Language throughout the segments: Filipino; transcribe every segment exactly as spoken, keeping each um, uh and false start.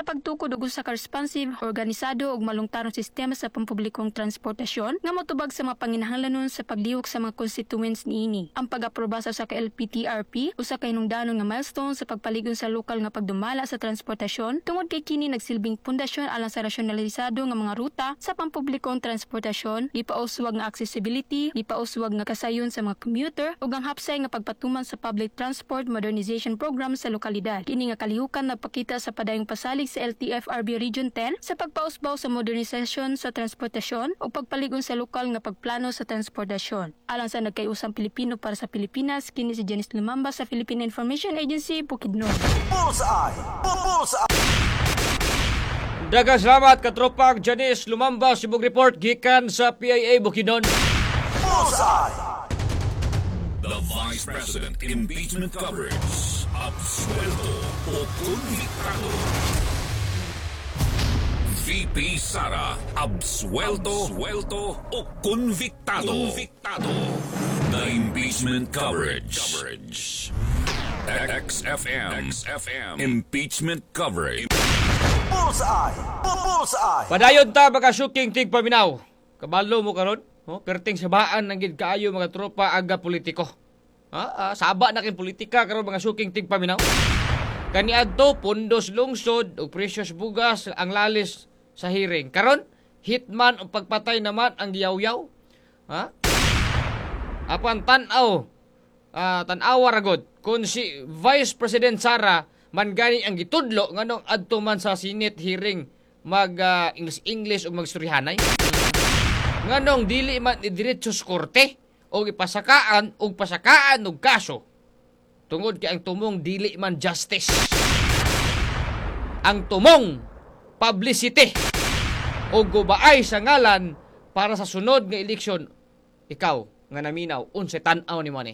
pagtukod og usa ka responsive, organisado ug malungtarong sistema sa pampublikong transportasyon nga motubag sa mga panginahanglanon sa paglihok sa mga constituents niini. Ang pag-aproba sa usa ka L P T R P usa ka hinungdanon nga milestone sa pagpaligon sa lokal nga pagdumala sa transportasyon tungod kay kini nagsilbing pundasyon alang sa rasyonalisado nga mga ruta sa pampublikong transportasyon, gipauswag nga accessibility, gipauswag nga kasayon sa mga commuter ug ang hapsay nga pagpatuman sa public transport modernization program sa lokalidad. Kini nga kalihukan nagpakita sa padayong pasalig sa L T F R B Region ten sa pagpausbaw sa modernisasyon sa transportasyon ug pagpaligon sa lokal nga pagplano sa transportasyon. Alang sa nagkayusang Pilipino para sa Pilipinas, kini si Janice Lumamba sa Philippine Information Agency, Bukidnon. Bullseye! Bullseye! Daghang salamat katropang Janice Lumamba, Sibug Report gikan sa P I A Bukidnon. Bullseye! The Vice President Impeachment Coverage. Absuelto o convictado. V P Sara, absuelto, absuelto o convictado. Convictado. The Impeachment Coverage. Coverage. X F M. X F M. Impeachment Coverage. Bullseye! Bullseye! Padayon ta mga syuking tig paminaw. Kabalo mo karon? Oh, perting sabaan ng gid kaayo mga tropa aga politiko. Ha? Ah, saba na kay politika karon mga syuking tig paminaw. Kaniadto pundos lungsod ug precious bugas ang lalis sa hearing. Karon hitman o pagpatay naman ang giyaw-yaw. Ha? Apan tan-aw. Ah, tan-awa ragod kun si Vice President Sara man gani ang gitudlo nganong adto man sa Senate hearing mag uh, English English ug magstoryahanay. Nganong dili man idiretso sa korte o ipasakaan o pasakaan og kaso tungod kay ang tumong dili man justice. Ang tumong publicity o gubaay sa ngalan para sa sunod nga eleksyon. Ikaw nga naminaw unsa tan-aw nimo ni?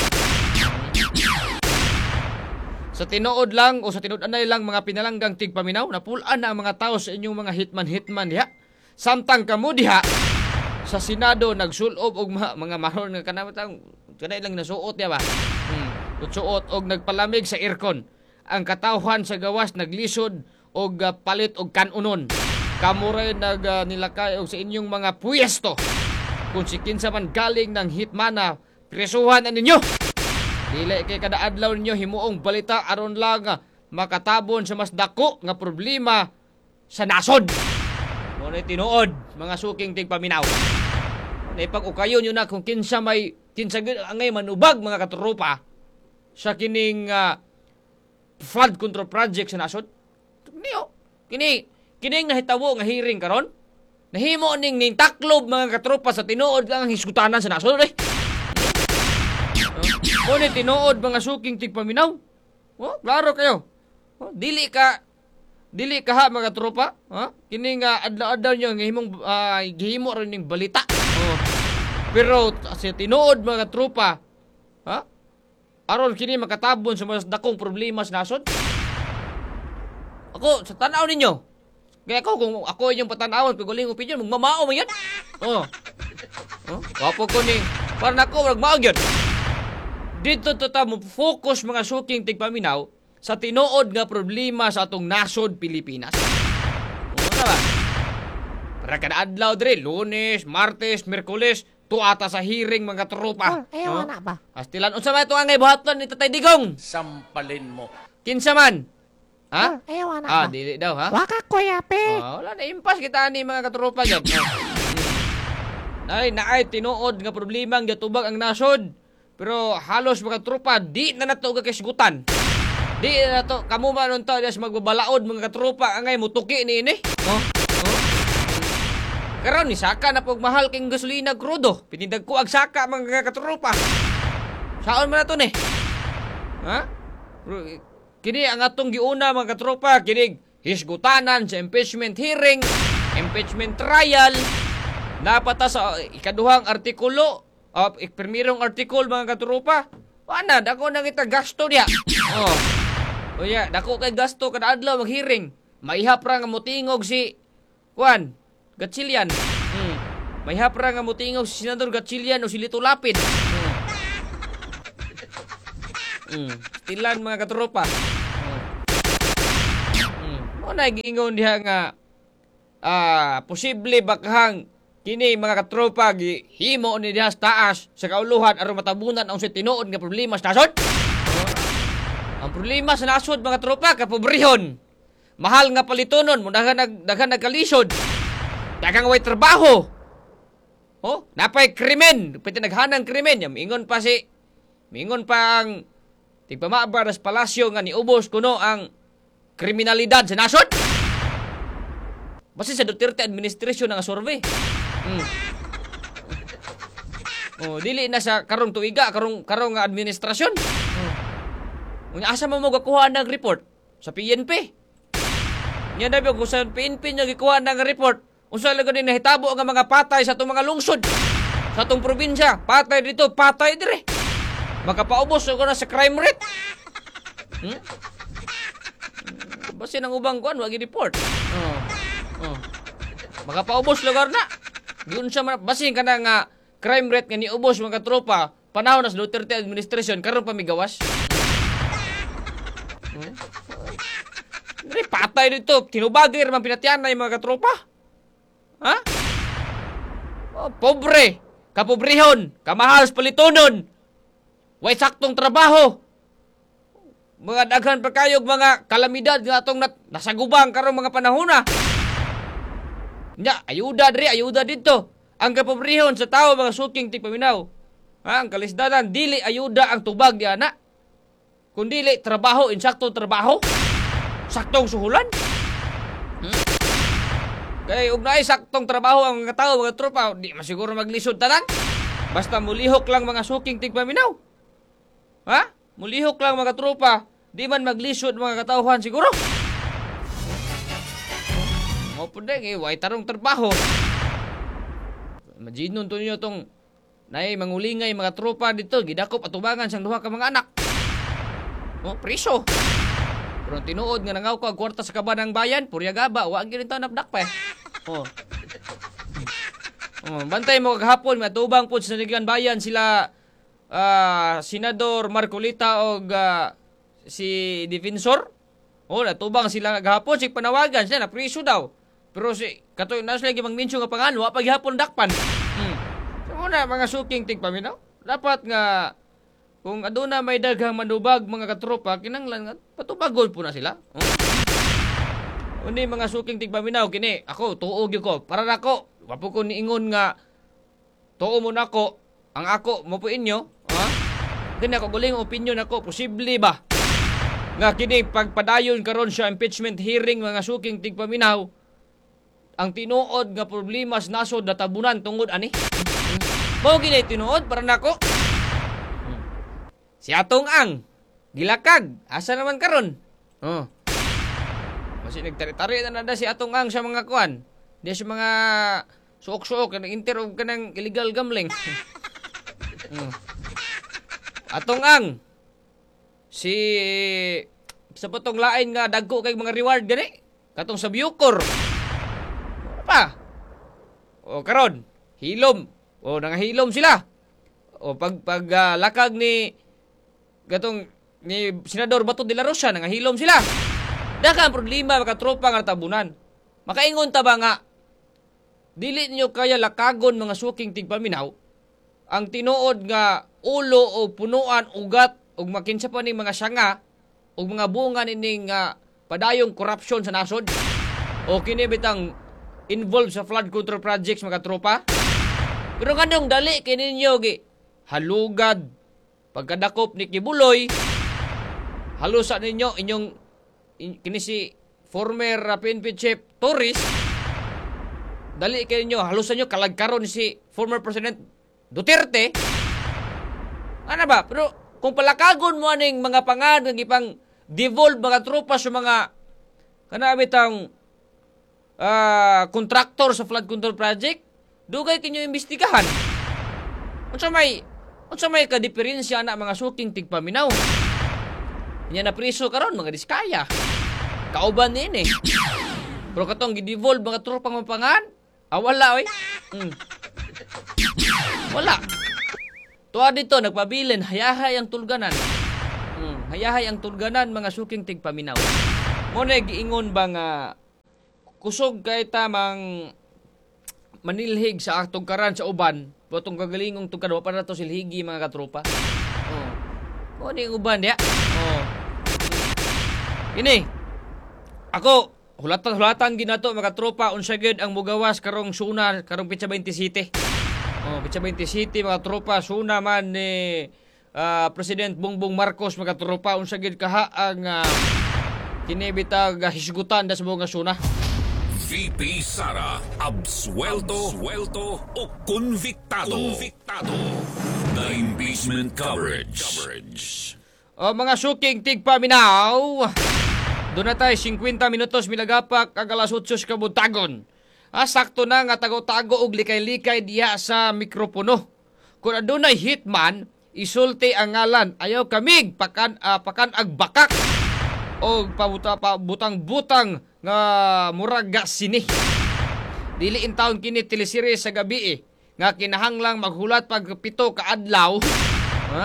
Sa tinuod lang o sa tinud-anay lang mga pinalanggang tigpaminaw, napulaan na ang mga tao sa inyong mga hitman-hitman diha. Samtang kamo diha sa Senado nagsulob og mga, mga maron nga kanamatang kanay lang nasuot diha ba. Hmm. Nagsuot og nagpalamig sa aircon. Ang katawhan sa gawas naglisod og uh, palit og kanunon. Kamo ray nag uh, nilakay og sa inyong mga pwesto. Kung si kinsa man galing ng hitmana, presuhan na ninyo. Dili kay kada adlaw ninyo himuong balita aron lang uh, makatabon sa mas dako nga problema sa nasod. Muna'y tinuod, mga suking tigpaminaw. Naipag-ukayo nyo na kung kinsa may, kinsa angay manubag mga katropa sa kining uh, flood control project sa nasod. Niyo, kini, kining nahitawo nga hearing karon, nahimo ning ning taklob mga katropa sa tinuod ang hisgutanan sa nasod eh. Uh, Muna'y tinuod mga suking tigpaminaw. Oh, klaro kayo. Oh, dili ka Dili ka ha mga tropa, ha? Kini nga adlaw-adlaw nyo nga himong uh, gihimo rin ning balita. Oh. Pero sa tinuod mga tropa, ha? Aron kini makatabon sa mas dakong problema sa nasod. Ako sa tanaw ninyo. Kaya ako kung ako inyong patanawon pag uling opinion, magmamao man yun. Oh. Oh, wapo ko ni para nako magmao gyud. Dito to ta mo focus mga suking tigpaminaw sa tinuod nga problema sa atong nasod Pilipinas. Ano ba? Para kada adlaw dire, Lunes, Martes, Miyerkules, tuata sa hearing mga tropa. Oh, ayaw na ba? Astilan unsa man ito ang ibuhaton ni Tatay Digong? Sampalin mo. Kinsa man? Ha? Oh, ayaw na Ah, ba? dili daw ha? Waka ko yape. Oh, wala na impas kita ni mga katropa gyud. Ay, naay tinuod nga problema ang gatubag ang nasod. Pero halos mga tropa di na nato kasigutan. Di na to, kamo man nun to, des magbabalaod mga katropa, angay mutuki ni ini. Oh, oh. Karon ni saka na pag mahal king gasolina krudo. Pinindag ko ag saka mga katropa. Saon man na to ni? Ha? Kini ang atong giuna mga katropa, kini hisgutanan sa impeachment hearing, impeachment trial, napata sa ikaduhang artikulo, uh, primerong artikul mga katropa. Ana, dako nang ita gasto diya. Oh. O ya, dako kay gasto kada adlaw mag-hearing. Maihap ra nga motingog si Juan Gatchalian. Hmm. Maihap ra nga motingog si Senador Gatchalian o si Lito Lapid. Hmm. Hmm. Stilan mga katropa. Hmm. Hmm. O nagingon diha nga ah posible bakahang kini mga katropa gihimo ni diha sa taas sa kauluhan aron matabunan ang sa tinuod nga problema sa nasod. Ang problema sa nasod mga tropa kapobrehon. Mahal nga palitonon mo daghan nag daghan nagkalisod. Daghang way trabaho. Oh, napay krimen, pwede naghanang krimen. Mingon pa si mingon pa ang tigpamabar sa palasyo nga niubos kuno ang kriminalidad sa nasod. Basta sa Duterte administration nga survey. Hmm. Oh, dili na sa karong tuiga, karong karong nga administrasyon. Oh. Unya asa mo magakuha ng report sa P N P? Nya dabi ko sa P N P nya gikuha ng report. Unsa lang din nahitabo ang mga patay sa atong mga lungsod, sa atong probinsya. Patay dito, patay dire. Makapaubos ko na sa crime rate. Hmm? Basta nang ubang kuan wagi report. Oh. Oh. Makapaubos lugar na. Diun siya basin ka na nga crime rate nga niubos mga tropa panahon na sa Duterte administration karon pa migawas. Hmm? Dire patay dito, tinubagir man pinatian na yung mga katropa. Ha? Oh, pobre, kapobrehon, kamahal sa palitonon. Way saktong trabaho. Mga daghan pa kayog mga kalamidad nga atong nat nasagubang karong mga panahon na. Nya, ayuda diri, ayuda dito. Ang kapobrehon sa tao mga suking tigpaminaw. Ha, ang kalisdanan dili ayuda ang tubag di ana. Kundili trabaho, insaktong trabaho. Saktong suhulan. Hmm? Kaya ug naay saktong trabaho ang mga tao, mga tropa, di masiguro maglisod tanan. Basta mulihok lang mga suking tigpaminaw. Ha? Mulihok lang mga tropa, di man maglisod mga katauhan siguro. Mo pud eh, way tarong trabaho. Majinon to niyo tong naay mangulingay mga tropa dito, gidakop atubangan sang duha ka mga anak. Oh, priso. Pero tinuod nga nangaw ko ang kwarta sa kabanang bayan, purya gaba, wa gyud ta napdak pa. Eh. Oh. Oh, bantay mo kagahapon matubang pud sa Ligan Bayan sila uh, Senador Marcolita og uh, si Defensor. Oh, natubang sila kagahapon sig panawagan sila na priso daw. Pero si katoy na sila gimang minso nga pangan, wa pa gihapon dakpan. Hmm. So muna mga suking tigpaminaw, dapat nga kung aduna may daghang manubag mga katropa, kinanglan nga patubagol po na sila. Oh. Uni mga suking tigpaminaw kini, ako tuo gyud ko para nako. Wapo ko niingon nga tuo mo nako ang ako mo po inyo, ha? Kini ako guling opinion ako, posible ba nga kini pagpadayon karon sa impeachment hearing mga suking tigpaminaw ang tinuod nga problema sa nasod natabunan tungod ani? Mao gini tinuod para nako. Si atong ang gilakag asa naman karon? Oh. Kasi nagtari-tari na nada si atong ang sa mga kuan. Di sa mga suok-suok kanang inter og kanang illegal gambling. Oh. Atong ang si sa patong lain nga dagko kay mga reward gani katong sa Bucor. Ano pa? O karon hilom. O nangahilom sila. O pag pag uh, lakag ni gatong ni Senador Bato de la Rosa nangahilom sila. Daka ang problema mga tropa nga tabunan. Makaingon ta ba nga dili niyo kaya lakagon mga suking tigpaminaw ang tinuod nga ulo o punuan ugat ug makinsa pa ning mga sanga ug mga bunga nining uh, padayong korupsyon sa nasod o kini bitang involved sa flood control projects mga tropa. Pero kanong dali kini ninyo gi halugad pagkadakop ni Kibuloy, halusa ninyo inyong in, kini si former uh, P N P chief Torres, dali kayo ninyo, halusan nyo kalagkaron si former President Duterte. Ano ba? Pero kung palakagon mo aning mga pangad, ng ipang devolve mga tropa sa mga kanamit ang uh, contractor sa flood control project, dugay kinyo imbestigahan. Unsa may Unsa may ka-diferensya na mga suking tigpaminaw? Nya na priso karon mga diskaya. Kauban nini. Pero katong gidevolve mga tropang mapangan, ah, wala oy. Mm. Wala. Tuwa dito nagpabilin hayahay ang tulganan. Mm, hayahay ang tulganan mga suking tigpaminaw. mo na giingon ba nga kusog kay tamang manilhig sa atong karan sa uban, potong kagalingong tugkadwa para to silhigi mga katropa. Oh. Mo ni uban ya. Oh. Ini. Ako hulatan-hulatan ginato mga katropa unsa gyud ang mugawas karong suna karong pitsa twenty-seven. Oh, pitsa twenty-seven mga tropa suna man ni uh, President Bongbong Marcos mga tropa unsa gyud kaha ang uh, kinibitag uh, hisgutan da sa mga suna. V P Sara, absuelto, suelto o convictado. Convictado. The impeachment coverage. coverage. O mga suking tigpaminaw, doon na tayo fifty minutos milagapak ang alas eight kabuntagon. Ah, sakto na nga tago-tago og likay-likay diya sa mikropono. Kung adunay hitman, isulti ang ngalan. Ayaw kamig pakan uh, pakan ag bakak o pabuta pa butang-butang nga murag ga sini. Dili in taon kini teleserye sa gabi eh, nga kinahanglang maghulat pag pito ka adlaw. Ha?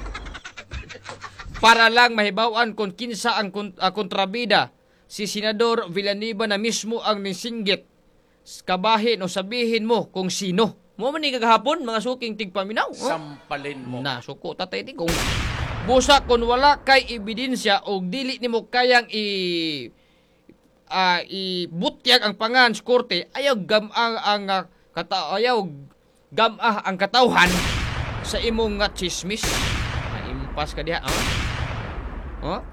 Para lang mahibawan kung kinsa ang kont- uh, kontrabida. Si Senador Villanueva na mismo ang nisinggit. Kabahin o sabihin mo kung sino. Mo man ni kagahapon mga suking tigpaminaw. Oh? Sampalin mo. Na suko tatay ti kung busa kung wala kay ebidensya o dili nimo kayang i uh, ibutyag ang pangan sa korte, ayaw gamang ang uh, kata ayaw gamah ang katawhan sa imong nga chismis. Naimpas ka diha, oh? Oh?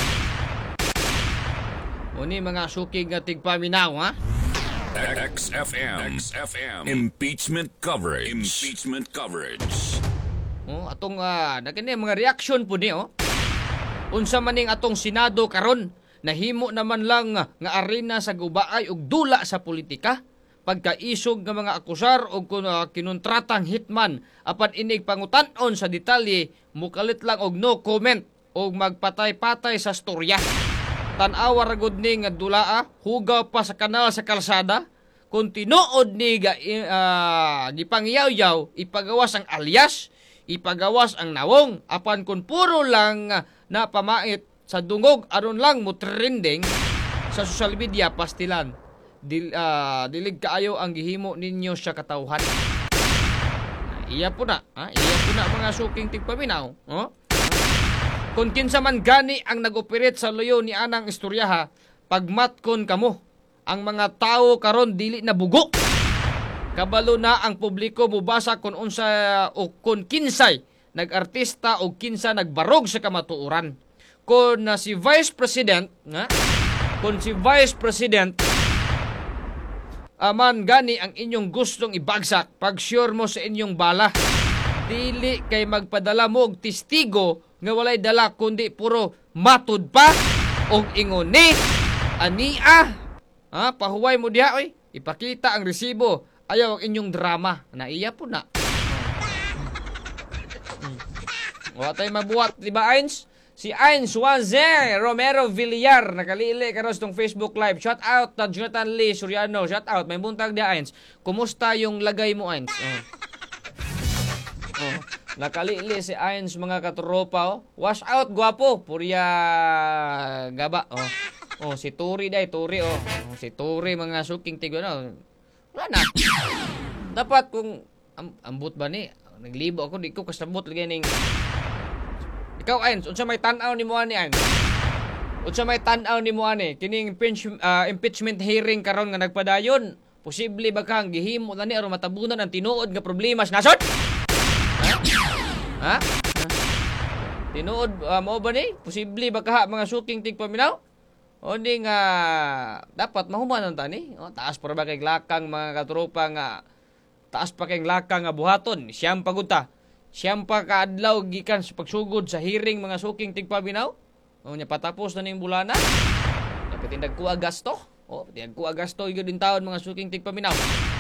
Muni mga suking nga tigpaminaw, ha? X F M. X F M. Impeachment coverage. Impeachment coverage. Oh, atong uh, nagkani mga reaksyon po ni oh. Unsa maning atong Senado karon, nahimo naman lang nga arena sa gubaay ug dula sa politika. Pagkaisog nga mga akusar og uh, kinuntratang hitman apan inig pangutan-on sa detalye, mukalit lang og no comment og magpatay-patay sa storya. Tan-awa ra gud ni nga dulaa, hugaw pa sa kanal sa kalsada. Kung tinuod ni ga uh, gipangyaw-yaw, ipagawas ang alias, ipagawas ang nawong, apan kung puro lang uh, na pamait sa dungog aron lang mo trending sa social media pastilan. Dil, uh, dilig kaayo ang gihimo ninyo sa katawhan. Iya po na, ha? Iya po na mga suking tigpaminaw, oh? Kung kinsa man gani ang nag-operate sa loyo ni anang istoryaha, pagmatkon kamo, ang mga tao karon dili na bugo. Kabalo na ang publiko mubasa kung unsa o kung kinsay nag-artista o kinsa nagbarog sa kamatuoran. Kung na si Vice President, nga, kung si Vice President aman gani ang inyong gustong ibagsak, pag-sure mo sa inyong bala. Dili kay magpadala mo og testigo nga walay dala kundi puro matud pa og ingon ni ania. Ha, pahuway mo diha oy, ipakita ang resibo. Ayaw ang inyong drama. Naiya po na. Wa tay mabuhat, di ba Ains? Si Ains Juanze Romero Villar nakalili karon sa Facebook Live. Shout out ta Jonathan Lee Soriano. Shout out. May buntag di Ains. Kumusta yung lagay mo Ains? Oh. Oh. Nakalili si Ains mga katropa oh. Wash out gwapo. Purya gaba oh. Oh si Turi day, Turi oh. Oh si Turi mga suking tigo na. Wala na. Dapat kung am, ambot ba ni? Naglibo ako di ko kasabot lagi ning. Ikaw Ains, unsa may tan-aw nimo ani Ains? Unsa may tan-aw nimo ani kining impeach, uh, impeachment hearing karon nga nagpadayon? Posible ba kang gihimo na ni aron matabunan ang tinuod nga problema sa nasod? Ha? Ha? Tinuod uh, mo ba ni? Posible ba kaha mga suking tigpaminaw? O di nga dapat mahuman ang tani. O, taas para ba kay lakang mga katropa nga taas pa kay lakang nga buhaton. Siyam pagunta. Siyam pa kaadlaw gikan sa pagsugod sa hearing mga suking tigpaminaw. O nya patapos na ning bulana. Dapat tindag ko Agosto. O, tindag ko Agosto igod din taon mga suking tigpaminaw.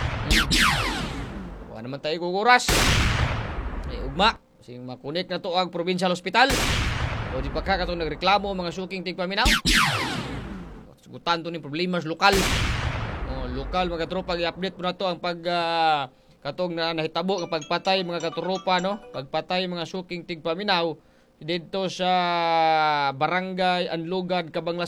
Wa naman tayo kukuras. Ay ugma. Sing makunik na to ang provincial hospital. O di pa ka katong nagreklamo mga suking tigpaminaw. Sugutan to ni problema sa lokal. O lokal mga katropa i-update po na to ang pag uh, katong na nahitabo ang pagpatay mga katropa no. Pagpatay mga suking tigpaminaw dito sa Barangay Anlugad, Cabanglasan.